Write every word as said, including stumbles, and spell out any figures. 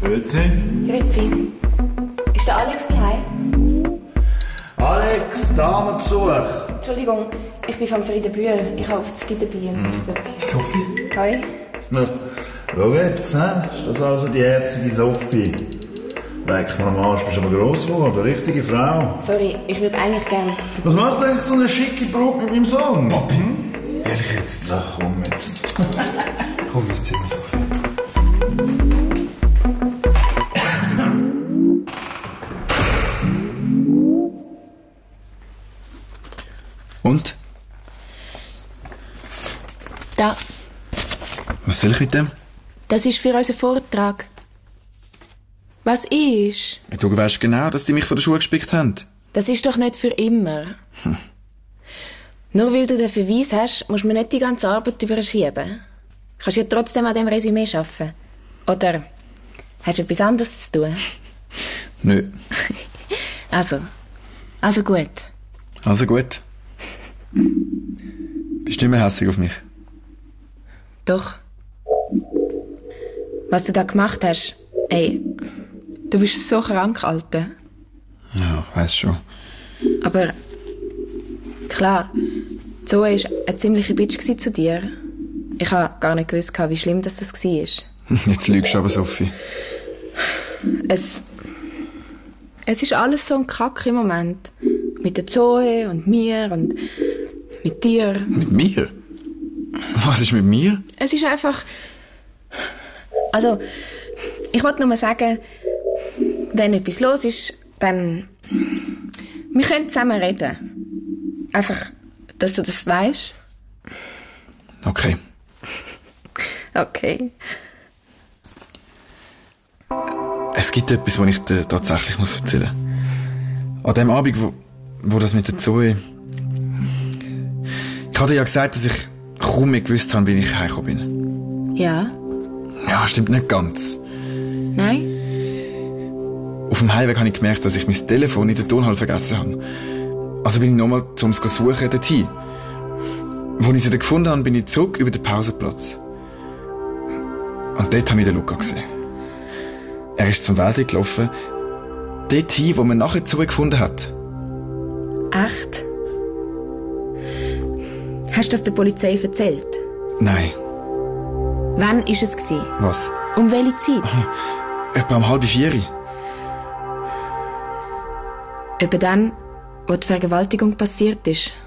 Grüezi. Grüezi. Ist der Alex daheim? Alex, Damenbesuch. Entschuldigung, ich bin von Frieden Bühl. Ich habe auf das Gitterbier. Mhm. Sophie? Hoi. Ja. Schau jetzt, he? Ist das also die herzige Sophie? Leck mir am Arsch, bist aber gross geworden, richtige Frau. Sorry, ich würde eigentlich gerne... Was macht eigentlich so eine schicke Brut mit meinem Sohn? Papi, ehrlich jetzt? Ach, komm jetzt. Komm ins Zimmer, Sophie. Und? Da, Was soll ich mit dem? das ist für unseren Vortrag. Was ist? Du weißt genau, dass die mich von der Schule gespickt haben. Das ist doch nicht für immer. Hm. Nur weil du den Verweis hast, musst du mir nicht die ganze Arbeit überschieben. Kannst ja trotzdem an dem Resümee arbeiten. Oder hast du etwas anderes zu tun? Nö. Also, also gut. Also gut. Bist du nicht mehr hässig auf mich? Doch. Was du da gemacht hast, ey, du bist so krank, Alter. Ja, ich weiss schon. Aber, klar, Zoe war eine ziemliche Bitch zu dir. Ich habe gar nicht gewusst, wie schlimm das war. Jetzt lügst du aber, Sophie. Es, es ist alles so ein Kack im Moment. Mit der Zoe und mir und mit dir. Mit mir? Was ist mit mir? Es ist einfach... Also, ich wollte nur mal sagen, wenn etwas los ist, dann... Wir können zusammen reden. Einfach, dass du das weisst. Okay. Okay. Es gibt etwas, was ich dir tatsächlich muss erzählen muss. An dem Abend, wo, wo das mit der Zoe... Ich hatte ja gesagt, dass ich kaum mehr gewusst habe, wie ich heimgekommen bin. Ja? Ja, stimmt nicht ganz. Nein? Auf dem Heimweg habe ich gemerkt, dass ich mein Telefon in der Turnhalle vergessen habe. Also bin ich nochmal zum Suchen dorthin. Als ich sie dann gefunden habe, bin ich zurück über den Pausenplatz. Und dort habe ich den Luca gesehen. Er ist zum Wäldchen gelaufen, dorthin, wo man nachher zurückgefunden hat. Echt? Hast du das der Polizei erzählt? Nein. Wann war es gewesen? Was? Um welche Zeit? Etwa um halb vier. Etwa dann, wo die Vergewaltigung passiert ist.